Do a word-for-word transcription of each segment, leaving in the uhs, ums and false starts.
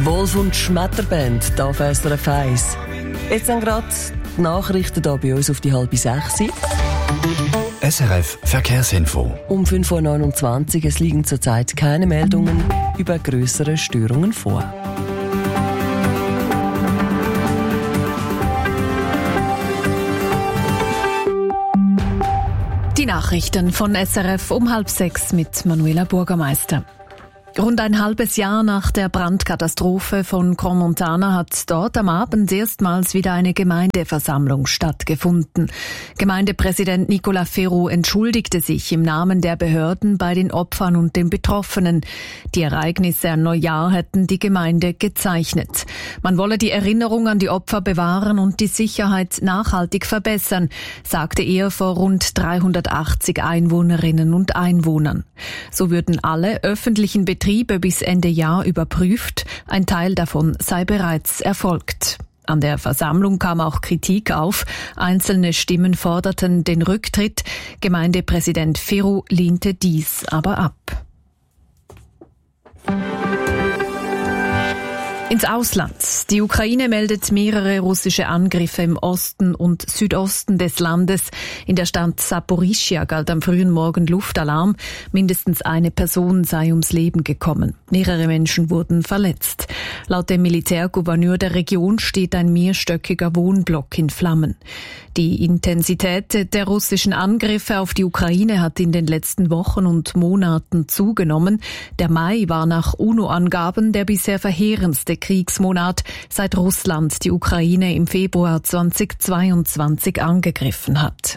Wolf und Schmetterband, hier auf S R F eins. Jetzt sind gerade die Nachrichten hier bei uns auf die halbe sechs. S R F Verkehrsinfo. Um fünf Uhr neunundzwanzig. Es liegen zurzeit keine Meldungen über grössere Störungen vor. Die Nachrichten von S R F um halb sechs mit Manuela Bürgermeister. Rund ein halbes Jahr nach der Brandkatastrophe von Crans-Montana hat dort am Abend erstmals wieder eine Gemeindeversammlung stattgefunden. Gemeindepräsident Nicolas Ferraud entschuldigte sich im Namen der Behörden bei den Opfern und den Betroffenen. Die Ereignisse an Neujahr hätten die Gemeinde gezeichnet. Man wolle die Erinnerung an die Opfer bewahren und die Sicherheit nachhaltig verbessern, sagte er vor rund dreihundertachtzig Einwohnerinnen und Einwohnern. So würden alle öffentlichen Betriebe Betriebe bis Ende Jahr überprüft. Ein Teil davon sei bereits erfolgt. An der Versammlung kam auch Kritik auf. Einzelne Stimmen forderten den Rücktritt. Gemeindepräsident Ferraud lehnte dies aber ab. Ins Ausland. Die Ukraine meldet mehrere russische Angriffe im Osten und Südosten des Landes. In der Stadt Saporischschja galt am frühen Morgen Luftalarm. Mindestens eine Person sei ums Leben gekommen. Mehrere Menschen wurden verletzt. Laut dem Militärgouverneur der Region steht ein mehrstöckiger Wohnblock in Flammen. Die Intensität der russischen Angriffe auf die Ukraine hat in den letzten Wochen und Monaten zugenommen. Der Mai war nach UNO-Angaben der bisher verheerendste Kriegsmonat, seit Russland die Ukraine im Februar zweitausendzweiundzwanzig angegriffen hat.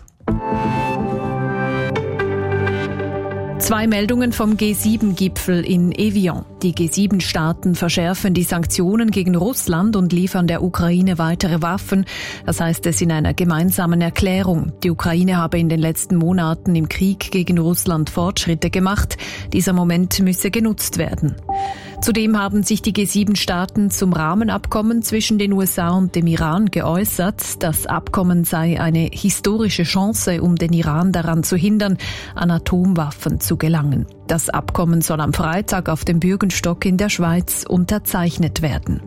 Zwei Meldungen vom G sieben Gipfel in Evian. Die G sieben Staaten verschärfen die Sanktionen gegen Russland und liefern der Ukraine weitere Waffen. Das heißt es in einer gemeinsamen Erklärung. Die Ukraine habe in den letzten Monaten im Krieg gegen Russland Fortschritte gemacht. Dieser Moment müsse genutzt werden. Zudem haben sich die G sieben Staaten zum Rahmenabkommen zwischen den U S A und dem Iran geäußert. Das Abkommen sei eine historische Chance, um den Iran daran zu hindern, an Atomwaffen zu gelangen. Das Abkommen soll am Freitag auf dem Bürgenstock in der Schweiz unterzeichnet werden.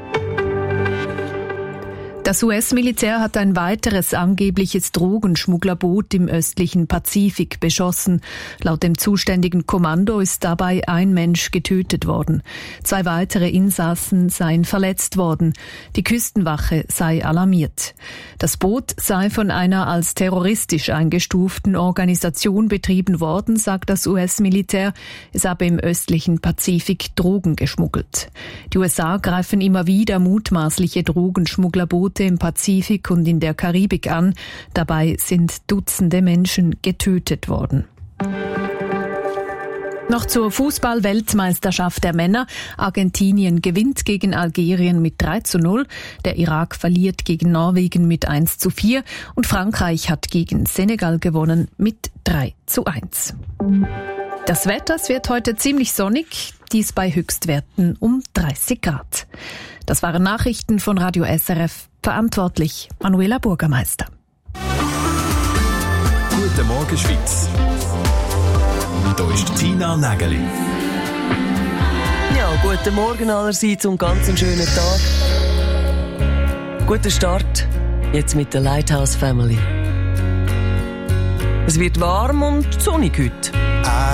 Das U S-Militär hat ein weiteres angebliches Drogenschmugglerboot im östlichen Pazifik beschossen. Laut dem zuständigen Kommando ist dabei ein Mensch getötet worden. Zwei weitere Insassen seien verletzt worden. Die Küstenwache sei alarmiert. Das Boot sei von einer als terroristisch eingestuften Organisation betrieben worden, sagt das U S-Militär. Es habe im östlichen Pazifik Drogen geschmuggelt. Die U S A greifen immer wieder mutmaßliche Drogenschmugglerboote im Pazifik und in der Karibik an. Dabei sind Dutzende Menschen getötet worden. Noch zur Fußball-Weltmeisterschaft der Männer. Argentinien gewinnt gegen Algerien mit drei zu null. Der Irak verliert gegen Norwegen mit eins zu vier. Und Frankreich hat gegen Senegal gewonnen mit drei zu eins. Das Wetter, es wird heute ziemlich sonnig, dies bei Höchstwerten um dreißig Grad. Das waren Nachrichten von Radio S R F. Verantwortlich Manuela Bürgermeister. Guten Morgen, Schweiz. Hier ist Tina Nägeli. Ja, guten Morgen allerseits und ganz einen schönen Tag. Guter Start jetzt mit der Lighthouse Family. Es wird warm und sonnig heute.